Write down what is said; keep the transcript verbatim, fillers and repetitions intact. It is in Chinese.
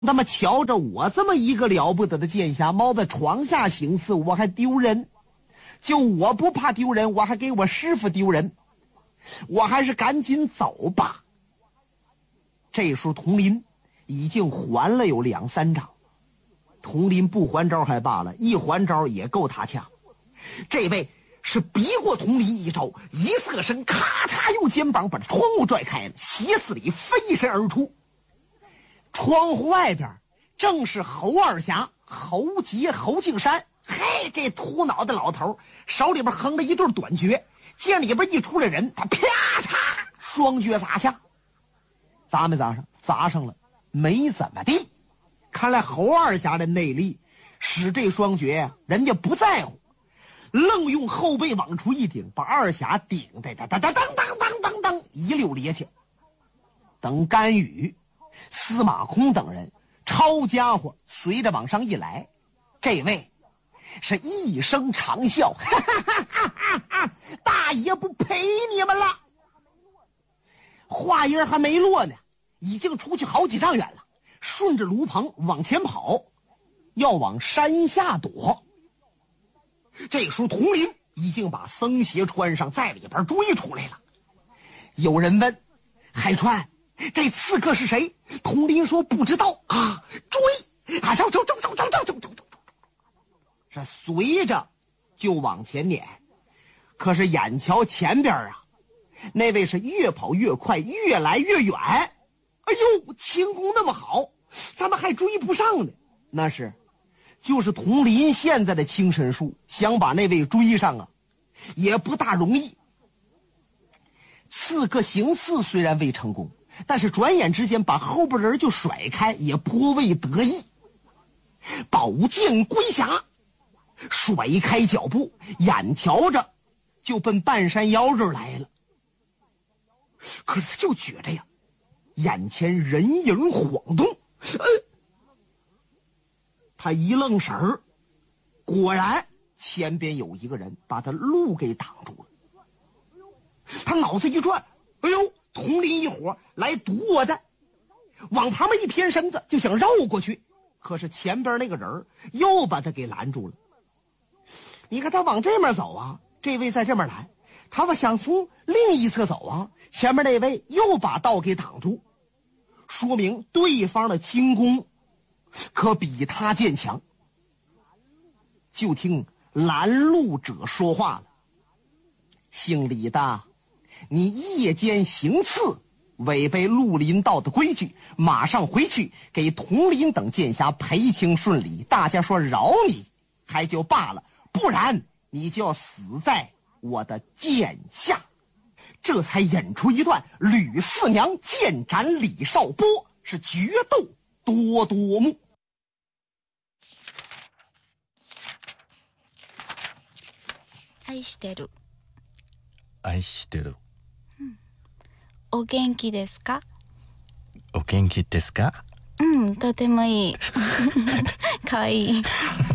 他妈瞧着我这么一个了不得的剑侠猫在床下行刺，我还丢人？就我不怕丢人，我还给我师傅丢人，我还是赶紧走吧。这时候佟林已经还了有两三招，佟林不还招还罢了，一还招也够他呛。这位是逼过佟林一招，一侧身咔嚓用肩膀把窗户拽开了，斜刺里飞身而出。窗户外边正是侯二侠、侯杰、侯敬山。嘿，这秃脑袋老头手里边横着一对短绝，见里边一出来人，他啪嚓双绝砸下。砸没砸上？砸上了，没怎么地。看来侯二侠的内力使这双绝呀、啊，人家不在乎，愣用后背往出一顶，把二侠顶的当当当当当当当一溜趔趄。等甘宇、司马空等人抄家伙随着往上一来，这位是一声长笑，哈哈哈哈哈！大爷不陪你们了。话音还没落呢，已经出去好几丈远了，顺着炉棚往前跑，要往山下躲。这时候佟林已经把僧鞋穿上，在里边追出来了。有人问海川，这刺客是谁？佟林说不知道啊，追啊，走走走走走走走走走，是随着就往前撵。可是眼瞧前边啊，那位是越跑越快，越来越远。哎呦，轻功那么好，咱们还追不上呢。那是就是佟林现在的轻身术，想把那位追上啊也不大容易。刺客行刺虽然未成功，但是转眼之间把后边人就甩开，也颇为得意。宝剑归匣，甩开脚步，眼瞧着就奔半山腰这儿来了。可是他就觉着呀，眼前人影晃动，呃，他一愣神儿，果然前边有一个人把他路给挡住了。他脑子一转，哎呦，佟林一伙来堵我的，往旁边一偏身子就想绕过去，可是前边那个人又把他给拦住了。你看他往这面走啊，这位在这面拦，他想从另一侧走啊，前面那位又把道给挡住，说明对方的轻功可比他剑强。就听拦路者说话了：姓李的，你夜间行刺，违背绿林道的规矩，马上回去给佟林等剑侠赔情顺理，大家说饶你还就罢了，不然你就要死在我的剑下。这才引出一段吕四娘剑斩李少波，是决斗多多幕。 愛してる。 愛してる。 お元気ですか？ お元気ですか？ うん、とてもいい。かわいい。